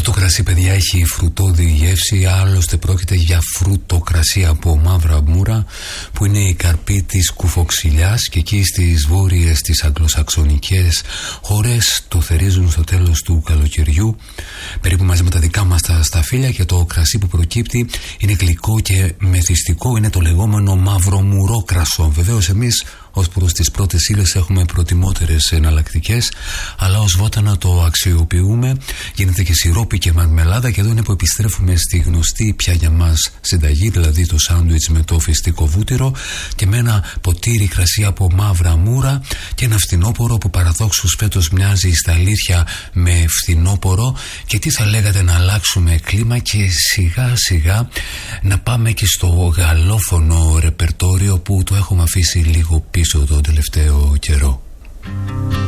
το κρασί, παιδιά, έχει φρουτώδη γεύση. Άλλωστε πρόκειται για φρούτο κρασί από μαύρα μούρα, που είναι η καρπή της κουφοξιλιάς, και εκεί στις βόρειες, τις αγγλοσαξονικές χώρες το θερίζουν στο τέλος του καλοκαιριού, περίπου μαζί με τα δικά μας τα σταφύλια, και το κρασί που προκύπτει είναι γλυκό και μεθυστικό. Είναι το λεγόμενο μαύρο μουρό κρασό. Βεβαίως εμείς ως προς τις πρώτες ύλες έχουμε προτιμότερες εναλλακτικές, αλλά ως βότανα το αξιοποιούμε. Γίνεται και σιρόπι και μαρμελάδα, και εδώ είναι που επιστρέφουμε στη γνωστή πια για μας συνταγή, δηλαδή το σάντουιτς με το φιστικό βούτυρο και με ένα ποτήρι κρασί από μαύρα μούρα και ένα φθινόπορο που παραδόξως φέτος μοιάζει στα αλήθεια με φθινόπορο. Και τι θα λέγατε να αλλάξουμε κλίμα και σιγά σιγά να πάμε και στο γαλλόφωνο ρεπερτόριο που το έχουμε αφήσει λίγο πίσω τον τελευταίο καιρό.